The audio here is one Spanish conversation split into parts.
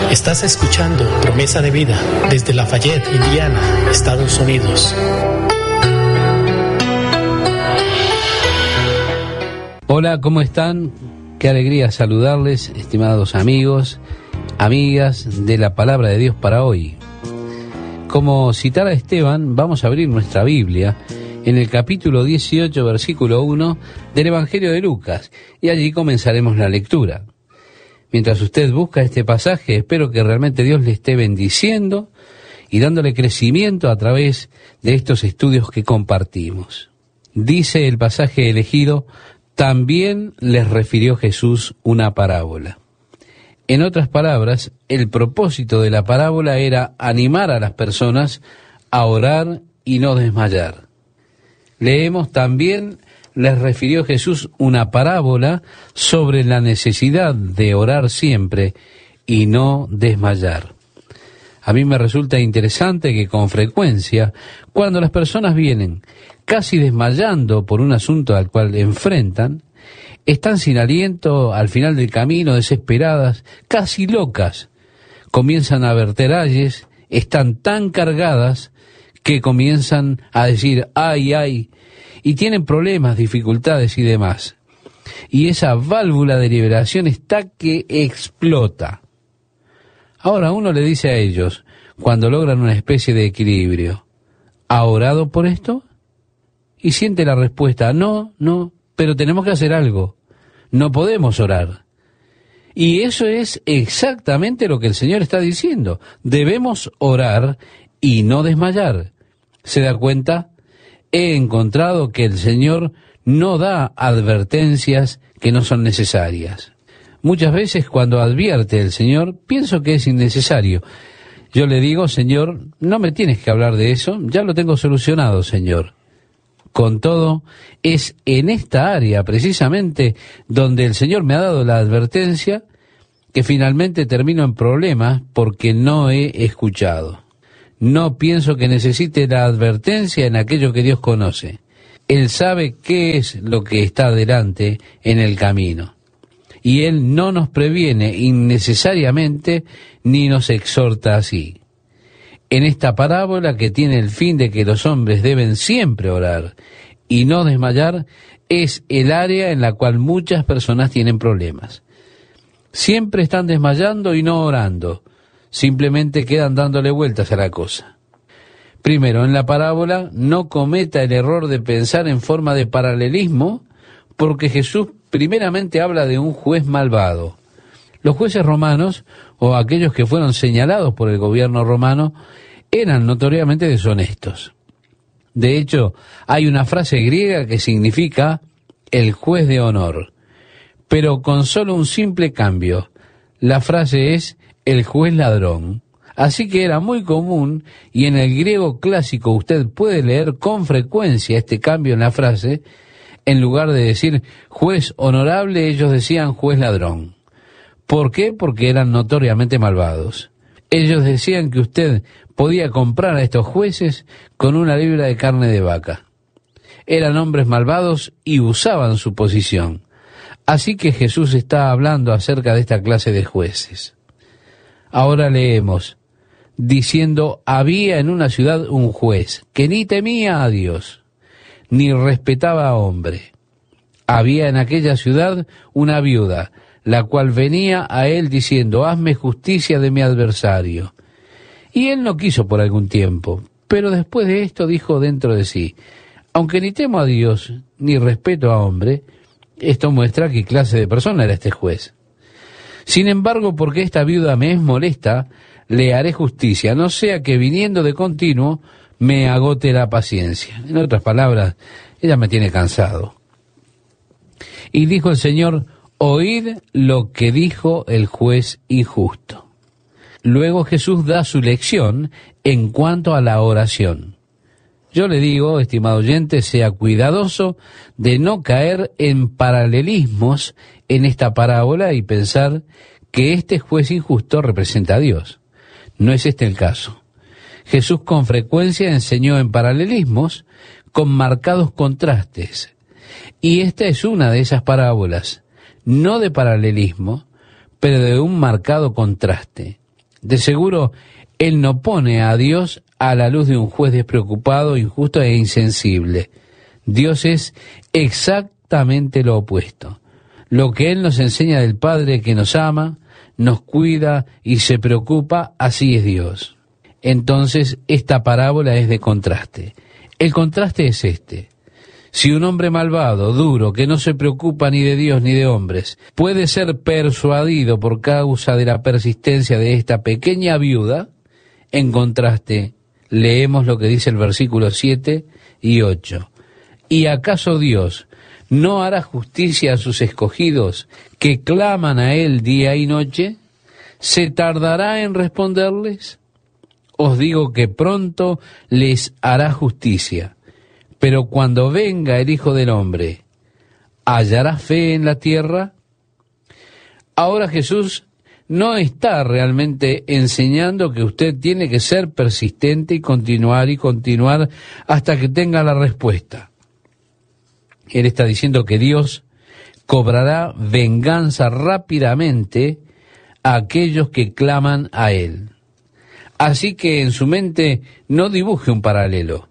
Estás escuchando Promesa de Vida desde Lafayette, Indiana, Estados Unidos. Hola, ¿cómo están? Qué alegría saludarles, estimados amigos, amigas de la Palabra de Dios para hoy. Como citara Esteban, vamos a abrir nuestra Biblia en el capítulo 18, versículo 1 del Evangelio de Lucas, y allí comenzaremos la lectura. Mientras usted busca este pasaje, espero que realmente Dios le esté bendiciendo y dándole crecimiento a través de estos estudios que compartimos. Dice el pasaje elegido: también les refirió Jesús una parábola. En otras palabras, el propósito de la parábola era animar a las personas a orar y no desmayar. Leemos: también les refirió Jesús una parábola sobre la necesidad de orar siempre y no desmayar. A mí me resulta interesante que con frecuencia, cuando las personas vienen casi desmayando por un asunto al cual enfrentan, están sin aliento al final del camino, desesperadas, casi locas. Comienzan a verter ayes, están tan cargadas que comienzan a decir ay, ay, y tienen problemas, dificultades y demás. Y esa válvula de liberación está que explota. Ahora uno le dice a ellos, cuando logran una especie de equilibrio: ¿ha orado por esto? Y siente la respuesta: no, pero tenemos que hacer algo. No podemos orar. Y eso es exactamente lo que el Señor está diciendo. Debemos orar y no desmayar. ¿Se da cuenta? He encontrado que el Señor no da advertencias que no son necesarias. Muchas veces cuando advierte el Señor, pienso que es innecesario. Yo le digo: Señor, no me tienes que hablar de eso, ya lo tengo solucionado, Señor. Con todo, es en esta área precisamente donde el Señor me ha dado la advertencia que finalmente termino en problemas porque no he escuchado. No pienso que necesite la advertencia en aquello que Dios conoce. Él sabe qué es lo que está adelante en el camino. Y Él no nos previene innecesariamente ni nos exhorta así. En esta parábola, que tiene el fin de que los hombres deben siempre orar y no desmayar, es el área en la cual muchas personas tienen problemas. Siempre están desmayando y no orando. Simplemente quedan dándole vueltas a la cosa. Primero, en la parábola, no cometa el error de pensar en forma de paralelismo, porque Jesús primeramente habla de un juez malvado. Los jueces romanos, o aquellos que fueron señalados por el gobierno romano, eran notoriamente deshonestos. De hecho, hay una frase griega que significa el juez de honor, pero con solo un simple cambio. La frase es el juez ladrón. Así que era muy común, y en el griego clásico usted puede leer con frecuencia este cambio en la frase. En lugar de decir juez honorable, ellos decían juez ladrón. ¿Por qué? Porque eran notoriamente malvados. Ellos decían que usted podía comprar a estos jueces con una libra de carne de vaca. Eran hombres malvados y usaban su posición. Así que Jesús está hablando acerca de esta clase de jueces. Ahora leemos, diciendo: había en una ciudad un juez que ni temía a Dios, ni respetaba a hombre. Había en aquella ciudad una viuda, la cual venía a él diciendo: hazme justicia de mi adversario. Y él no quiso por algún tiempo, pero después de esto dijo dentro de sí: aunque ni temo a Dios, ni respeto a hombre. Esto muestra qué clase de persona era este juez. Sin embargo, porque esta viuda me es molesta, le haré justicia, no sea que viniendo de continuo me agote la paciencia. En otras palabras, ella me tiene cansado. Y dijo el Señor: oíd lo que dijo el juez injusto. Luego Jesús da su lección en cuanto a la oración. Yo le digo, estimado oyente, sea cuidadoso de no caer en paralelismos en esta parábola y pensar que este juez injusto representa a Dios. No es este el caso. Jesús con frecuencia enseñó en paralelismos con marcados contrastes. Y esta es una de esas parábolas, no de paralelismo, pero de un marcado contraste. De seguro, él no pone a Dios a la luz de un juez despreocupado, injusto e insensible. Dios es exactamente lo opuesto. Lo que Él nos enseña del Padre que nos ama, nos cuida y se preocupa, así es Dios. Entonces, esta parábola es de contraste. El contraste es este. Si un hombre malvado, duro, que no se preocupa ni de Dios ni de hombres, puede ser persuadido por causa de la persistencia de esta pequeña viuda, en contraste, leemos lo que dice el versículo 7 y 8. ¿Y acaso Dios no hará justicia a sus escogidos que claman a Él día y noche? ¿Se tardará en responderles? Os digo que pronto les hará justicia. Pero cuando venga el Hijo del Hombre, ¿hallará fe en la tierra? Ahora Jesús no está realmente enseñando que usted tiene que ser persistente y continuar hasta que tenga la respuesta. Él está diciendo que Dios cobrará venganza rápidamente a aquellos que claman a Él. Así que en su mente no dibuje un paralelo.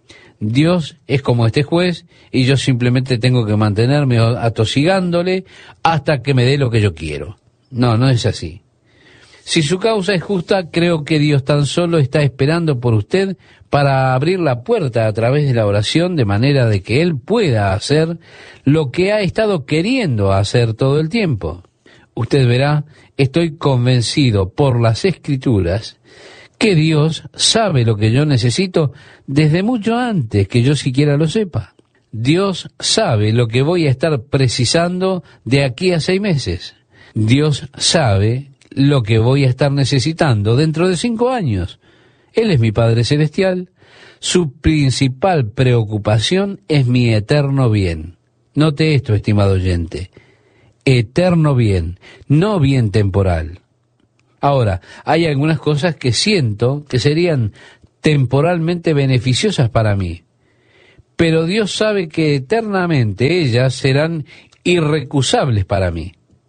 Dios es como este juez y yo simplemente tengo que mantenerme atosigándole hasta que me dé lo que yo quiero. No, no es así. Si su causa es justa, creo que Dios tan solo está esperando por usted para abrir la puerta a través de la oración de manera de que Él pueda hacer lo que ha estado queriendo hacer todo el tiempo. Usted verá, estoy convencido por las Escrituras que Dios sabe lo que yo necesito desde mucho antes que yo siquiera lo sepa. Dios sabe lo que voy a estar precisando de aquí a 6 meses. Dios sabe lo que voy a estar necesitando dentro de 5 años. Él es mi Padre Celestial. Su principal preocupación es mi eterno bien. Note esto, estimado oyente. Eterno bien, no bien temporal. Ahora, hay algunas cosas que siento que serían temporalmente beneficiosas para mí, pero Dios sabe que eternamente ellas serán irrecusables para mí.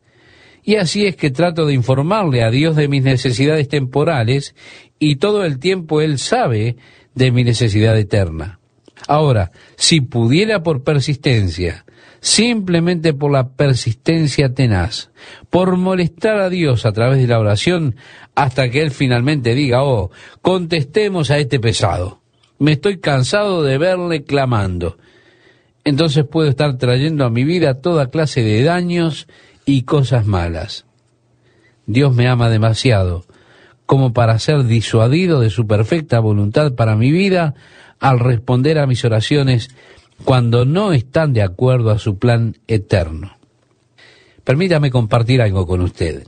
Y así es que trato de informarle a Dios de mis necesidades temporales y todo el tiempo Él sabe de mi necesidad eterna. Ahora, si pudiera por persistencia, simplemente por la persistencia tenaz, por molestar a Dios a través de la oración hasta que Él finalmente diga, oh, contestemos a este pesado, me estoy cansado de verle clamando, entonces puedo estar trayendo a mi vida toda clase de daños y cosas malas. Dios me ama demasiado como para ser disuadido de su perfecta voluntad para mi vida al responder a mis oraciones cuando no están de acuerdo a su plan eterno. Permítame compartir algo con usted.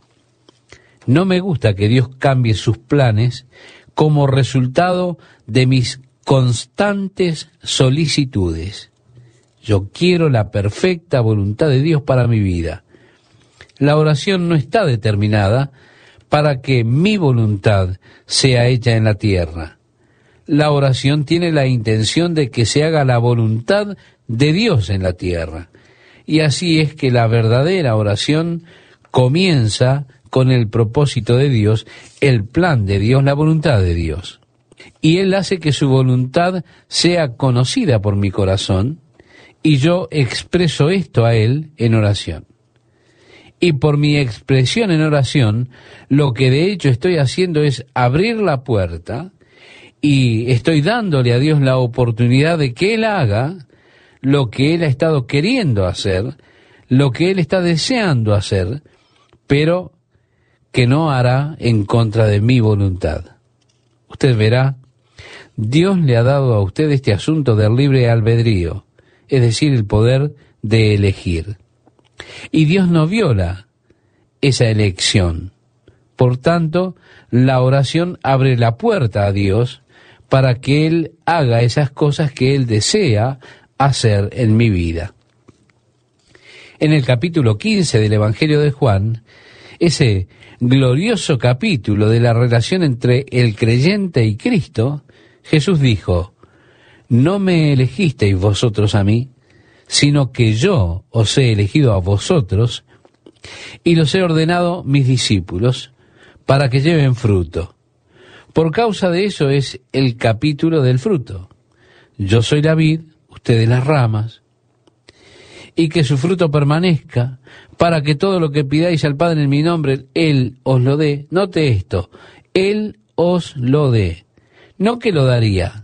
No me gusta que Dios cambie sus planes como resultado de mis constantes solicitudes. Yo quiero la perfecta voluntad de Dios para mi vida. La oración no está determinada para que mi voluntad sea hecha en la tierra. La oración tiene la intención de que se haga la voluntad de Dios en la tierra. Y así es que la verdadera oración comienza con el propósito de Dios, el plan de Dios, la voluntad de Dios. Y Él hace que su voluntad sea conocida por mi corazón, y yo expreso esto a Él en oración. Y por mi expresión en oración, lo que de hecho estoy haciendo es abrir la puerta y estoy dándole a Dios la oportunidad de que Él haga lo que Él ha estado queriendo hacer, lo que Él está deseando hacer, pero que no hará en contra de mi voluntad. Usted verá, Dios le ha dado a usted este asunto del libre albedrío, es decir, el poder de elegir. Y Dios no viola esa elección. Por tanto, la oración abre la puerta a Dios para que Él haga esas cosas que Él desea hacer en mi vida. En el capítulo 15 del Evangelio de Juan, ese glorioso capítulo de la relación entre el creyente y Cristo, Jesús dijo, «No me elegisteis vosotros a mí, sino que yo os he elegido a vosotros y los he ordenado mis discípulos, para que lleven fruto. Por causa de eso es el capítulo del fruto. Yo soy la vid, ustedes las ramas, y que su fruto permanezca, para que todo lo que pidáis al Padre en mi nombre, Él os lo dé. Note esto, Él os lo dé. No que lo daría,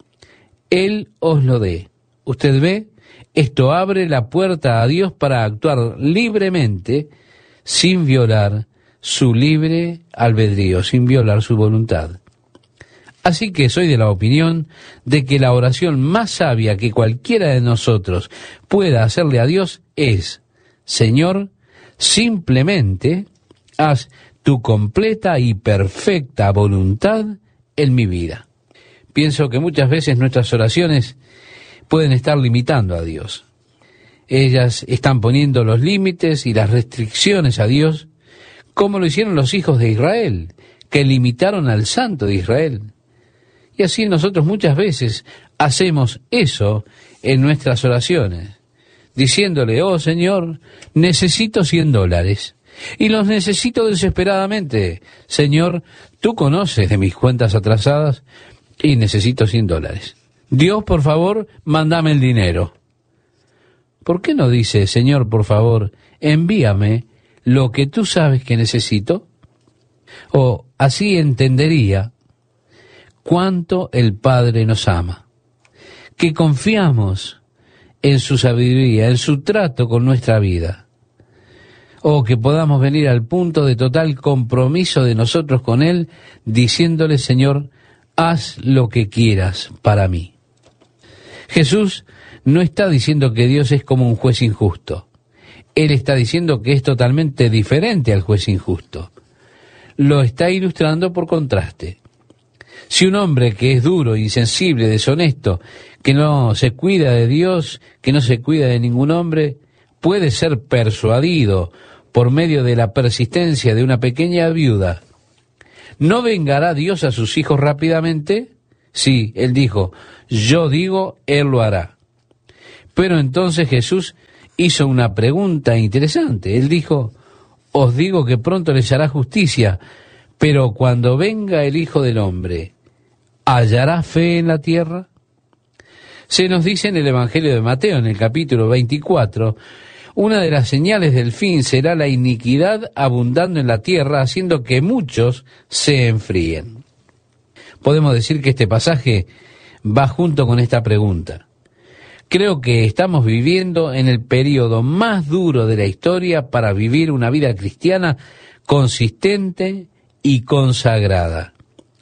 Él os lo dé. Usted ve, esto abre la puerta a Dios para actuar libremente, sin violar su libre albedrío, sin violar su voluntad. Así que soy de la opinión de que la oración más sabia que cualquiera de nosotros pueda hacerle a Dios es: Señor, simplemente haz tu completa y perfecta voluntad en mi vida. Pienso que muchas veces nuestras oraciones pueden estar limitando a Dios. Ellas están poniendo los límites y las restricciones a Dios, como lo hicieron los hijos de Israel, que limitaron al Santo de Israel. Y así nosotros muchas veces hacemos eso en nuestras oraciones, diciéndole: oh Señor, necesito $100, y los necesito desesperadamente. Señor, tú conoces de mis cuentas atrasadas y necesito $100. Dios, por favor, mándame el dinero. ¿Por qué no dice: Señor, por favor, envíame lo que tú sabes que necesito? O así entendería cuánto el Padre nos ama, que confiamos en su sabiduría, en su trato con nuestra vida, o que podamos venir al punto de total compromiso de nosotros con Él, diciéndole: Señor, haz lo que quieras para mí. Jesús no está diciendo que Dios es como un juez injusto. Él está diciendo que es totalmente diferente al juez injusto. Lo está ilustrando por contraste. Si un hombre que es duro, insensible, deshonesto, que no se cuida de Dios, que no se cuida de ningún hombre, puede ser persuadido por medio de la persistencia de una pequeña viuda, ¿no vengará Dios a sus hijos rápidamente? Sí, Él dijo: yo digo, Él lo hará. Pero entonces Jesús hizo una pregunta interesante. Él dijo: os digo que pronto les hará justicia, pero cuando venga el Hijo del Hombre, ¿hallará fe en la tierra? Se nos dice en el Evangelio de Mateo, en el capítulo 24, una de las señales del fin será la iniquidad abundando en la tierra, haciendo que muchos se enfríen. Podemos decir que este pasaje va junto con esta pregunta. Creo que estamos viviendo en el periodo más duro de la historia para vivir una vida cristiana consistente y consagrada.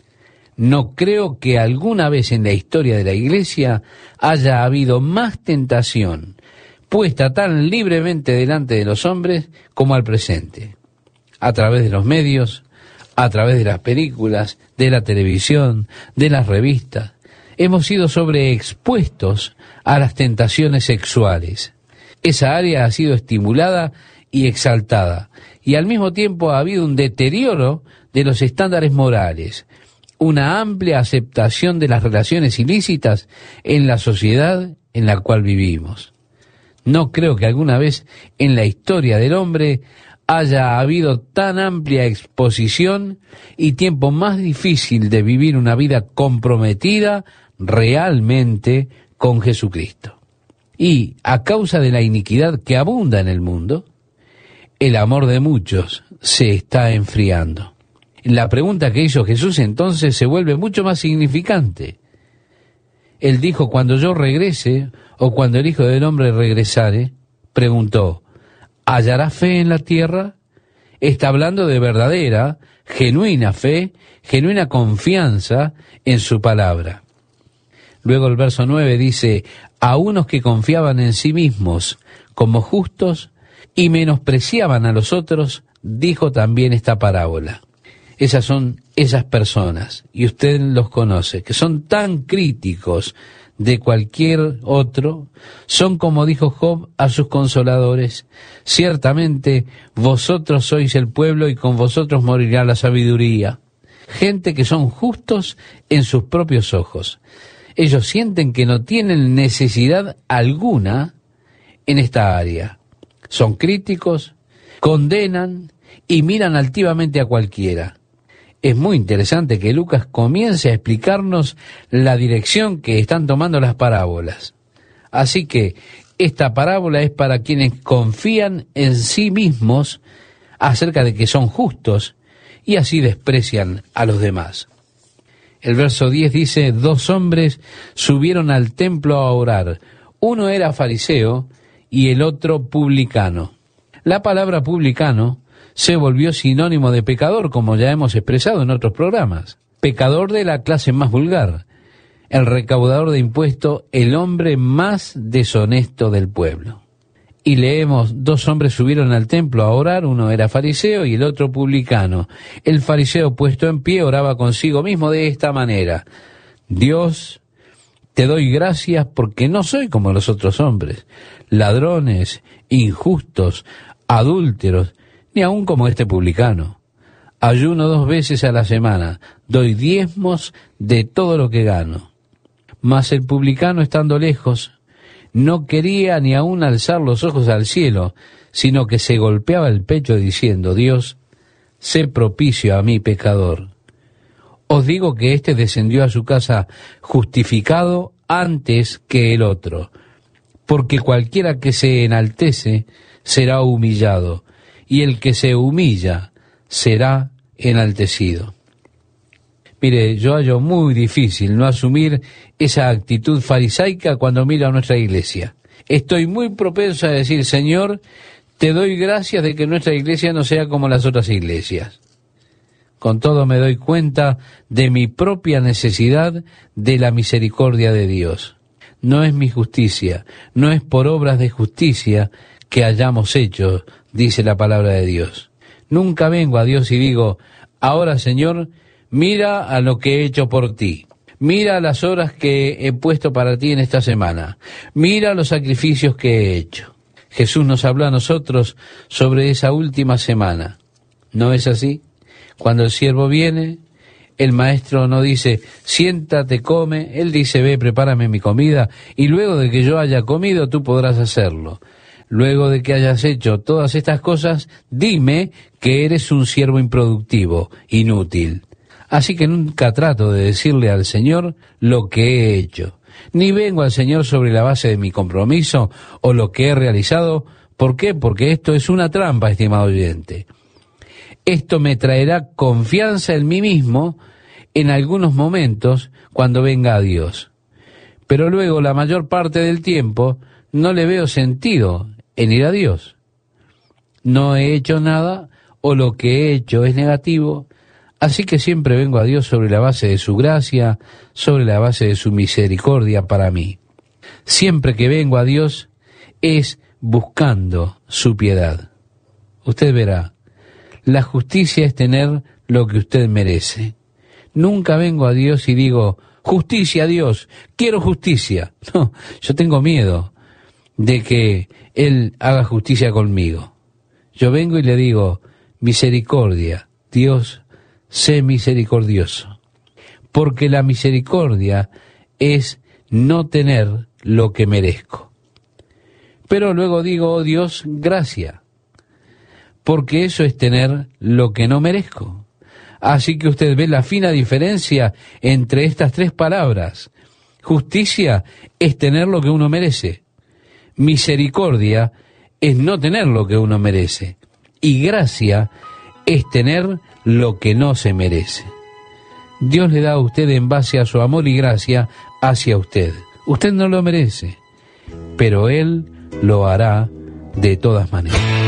No creo que alguna vez en la historia de la Iglesia haya habido más tentación puesta tan libremente delante de los hombres como al presente, a través de los medios, a través de las películas, de la televisión, de las revistas. Hemos sido sobreexpuestos a las tentaciones sexuales. Esa área ha sido estimulada y exaltada, y al mismo tiempo ha habido un deterioro de los estándares morales, una amplia aceptación de las relaciones ilícitas en la sociedad en la cual vivimos. No creo que alguna vez en la historia del hombre haya habido tan amplia exposición y tiempo más difícil de vivir una vida comprometida realmente con Jesucristo. Y a causa de la iniquidad que abunda en el mundo, el amor de muchos se está enfriando. La pregunta que hizo Jesús entonces se vuelve mucho más significante. Él dijo: cuando yo regrese, o cuando el Hijo del Hombre regresare, preguntó: ¿hallará fe en la tierra? Está hablando de verdadera, genuina fe, genuina confianza en su palabra. Luego el verso 9 dice: a unos que confiaban en sí mismos como justos y menospreciaban a los otros, dijo también esta parábola. Esas son esas personas, y usted los conoce, que son tan críticos de cualquier otro, son como dijo Job a sus consoladores: ciertamente vosotros sois el pueblo y con vosotros morirá la sabiduría. Gente que son justos en sus propios ojos. Ellos sienten que no tienen necesidad alguna en esta área. Son críticos, condenan y miran altivamente a cualquiera. es muy interesante que Lucas comience a explicarnos la dirección que están tomando las parábolas. Así que esta parábola es para quienes confían en sí mismos acerca de que son justos y así desprecian a los demás. El verso 10 dice: 2 hombres subieron al templo a orar. Uno era fariseo y el otro publicano. La palabra publicano se volvió sinónimo de pecador, como ya hemos expresado en otros programas. Pecador de la clase más vulgar, el recaudador de impuestos, el hombre más deshonesto del pueblo. Y leemos: 2 hombres subieron al templo a orar, uno era fariseo y el otro publicano. El fariseo, puesto en pie, oraba consigo mismo de esta manera: Dios, te doy gracias porque no soy como los otros hombres, ladrones, injustos, adúlteros, ni aun como este publicano. Ayuno 2 veces a la semana, doy diezmos de todo lo que gano. Mas el publicano, estando lejos, no quería ni aun alzar los ojos al cielo, sino que se golpeaba el pecho diciendo: Dios, sé propicio a mí pecador. Os digo que éste descendió a su casa justificado antes que el otro, porque cualquiera que se enaltece será humillado, y el que se humilla será enaltecido. Mire, yo hallo muy difícil no asumir esa actitud farisaica cuando miro a nuestra iglesia. Estoy muy propenso a decir: Señor, te doy gracias de que nuestra iglesia no sea como las otras iglesias. Con todo me doy cuenta de mi propia necesidad de la misericordia de Dios. No es mi justicia, no es por obras de justicia que hayamos hecho, dice la palabra de Dios. Nunca vengo a Dios y digo: ahora, Señor, mira a lo que he hecho por ti. Mira las horas que he puesto para ti en esta semana. Mira los sacrificios que he hecho. Jesús nos habló a nosotros sobre esa última semana. ¿No es así? Cuando el siervo viene, el maestro no dice: siéntate, come. Él dice: ve, prepárame mi comida, y luego de que yo haya comido, tú podrás hacerlo. Luego de que hayas hecho todas estas cosas, dime que eres un siervo improductivo, inútil. Así que nunca trato de decirle al Señor lo que he hecho, ni vengo al Señor sobre la base de mi compromiso o lo que he realizado. ¿Por qué? Porque esto es una trampa, estimado oyente. Esto me traerá confianza en mí mismo en algunos momentos cuando venga a Dios. Pero luego, la mayor parte del tiempo, no le veo sentido en ir a Dios. No he hecho nada, o lo que he hecho es negativo, así que siempre vengo a Dios sobre la base de su gracia, sobre la base de su misericordia para mí. Siempre que vengo a Dios es buscando su piedad. Usted verá, la justicia es tener lo que usted merece. Nunca vengo a Dios y digo: justicia, Dios, quiero justicia. No, yo tengo miedo de que Él haga justicia conmigo. Yo vengo y le digo: misericordia, Dios, sé misericordioso. Porque la misericordia es no tener lo que merezco. Pero luego digo: oh Dios, gracia. Porque eso es tener lo que no merezco. Así que usted ve la fina diferencia entre estas 3 palabras. Justicia es tener lo que uno merece. Misericordia es no tener lo que uno merece. Y gracia es tener lo que no se merece. Dios le da a usted en base a su amor y gracia hacia usted. Usted no lo merece, pero Él lo hará de todas maneras.